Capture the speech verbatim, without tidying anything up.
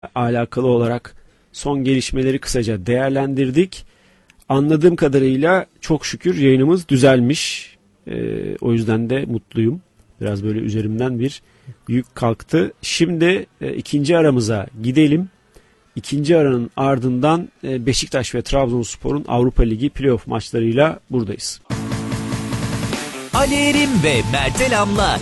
alakalı olarak son gelişmeleri kısaca değerlendirdik. Anladığım kadarıyla çok şükür yayınımız düzelmiş. Ee, o yüzden de mutluyum. Biraz böyle üzerimden bir yük kalktı. Şimdi e, ikinci aramıza gidelim. İkinci aranın ardından e, Beşiktaş ve Trabzonspor'un Avrupa Ligi playoff maçlarıyla buradayız. Ali Erim ve Mert Elam'la